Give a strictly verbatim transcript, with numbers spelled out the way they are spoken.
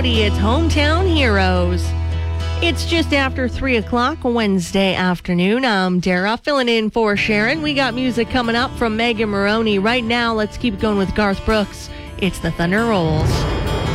Howdy, it's Hometown Heroes. It's just after three o'clock Wednesday afternoon. I'm Dara, filling in for Sharon. We got music coming up from Megan Maroney. Right now, let's keep it going with Garth Brooks. It's the Thunder Rolls.